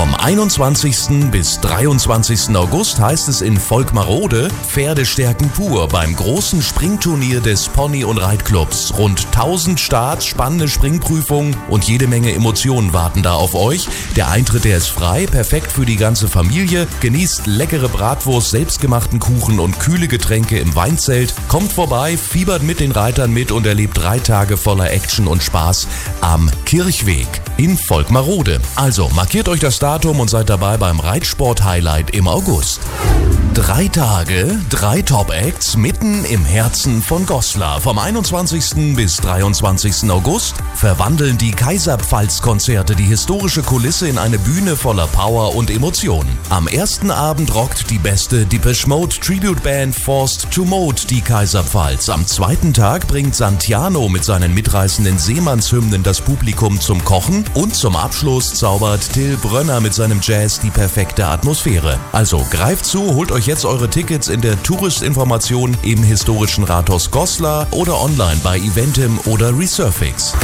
Vom 21. bis 23. August heißt es in Volkmarode Pferdestärken pur beim großen Springturnier des Pony- und Reitclubs. Rund 1000 Starts, spannende Springprüfungen und jede Menge Emotionen warten da auf euch. Der Eintritt, der ist frei, perfekt für die ganze Familie. Genießt leckere Bratwurst, selbstgemachten Kuchen und kühle Getränke im Weinzelt. Kommt vorbei, fiebert mit den Reitern mit und erlebt 3 Tage voller Action und Spaß am Kirchweg in Volkmarode. Also markiert euch das Datum und seid dabei beim Reitsport-Highlight im August. 3 Tage, 3 Top-Acts mitten im Herzen von Goslar. Vom 21. bis 23. August verwandeln die Kaiserpfalz-Konzerte die historische Kulisse in eine Bühne voller Power und Emotionen. Am ersten Abend rockt die beste Depeche Mode Tribute-Band Forced to Mode die Kaiserpfalz. Am zweiten Tag bringt Santiano mit seinen mitreißenden Seemannshymnen das Publikum zum Kochen und zum Abschluss zaubert Till Brönner mit seinem Jazz die perfekte Atmosphäre. Also greift zu, holt euch jetzt eure Tickets in der Touristinformation im historischen Rathaus Goslar oder online bei Eventim oder Resurfix.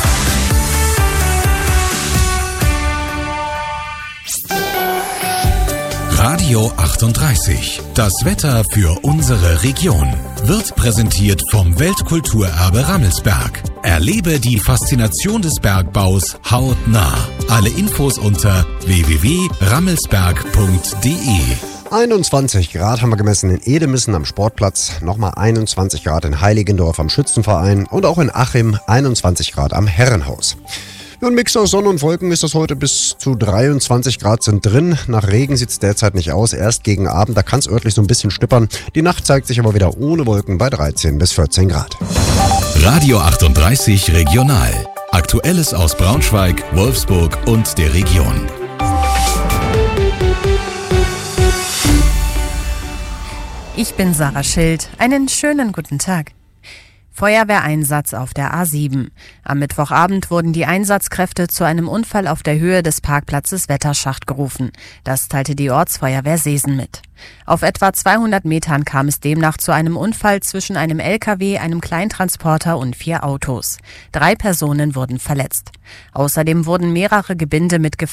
Radio 38. Das Wetter für unsere Region wird präsentiert vom Weltkulturerbe Rammelsberg. Erlebe die Faszination des Bergbaus hautnah. Alle Infos unter www.rammelsberg.de. 21 Grad haben wir gemessen in Edemissen am Sportplatz, nochmal 21 Grad in Heiligendorf am Schützenverein und auch in Achim 21 Grad am Herrenhaus. Ein Mix aus Sonne und Wolken ist das heute, bis zu 23 Grad sind drin. Nach Regen sieht es derzeit nicht aus, erst gegen Abend, da kann es örtlich so ein bisschen schnippern. Die Nacht zeigt sich aber wieder ohne Wolken bei 13 bis 14 Grad. Radio 38 Regional. Aktuelles aus Braunschweig, Wolfsburg und der Region. Ich bin Sarah Schild. Einen schönen guten Tag. Feuerwehreinsatz auf der A7. Am Mittwochabend wurden die Einsatzkräfte zu einem Unfall auf der Höhe des Parkplatzes Wetterschacht gerufen. Das teilte die Ortsfeuerwehr Seesen mit. Auf etwa 200 Metern kam es demnach zu einem Unfall zwischen einem LKW, einem Kleintransporter und 4 Autos. 3 Personen wurden verletzt. Außerdem wurden mehrere Gebinde mit